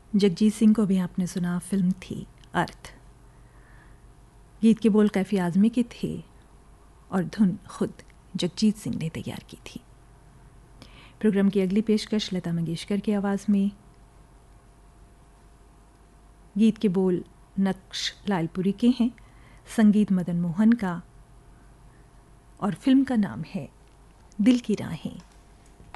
जगजीत सिंह को भी आपने सुना, फिल्म थी अर्थ। गीत के बोल कैफी आज़मी के थे और धुन खुद जगजीत सिंह ने तैयार की थी। प्रोग्राम की अगली पेशकश लता मंगेशकर की आवाज़ में। गीत के बोल नक्श लालपुरी के हैं, संगीत मदन मोहन का, और फिल्म का नाम है दिल की राहें।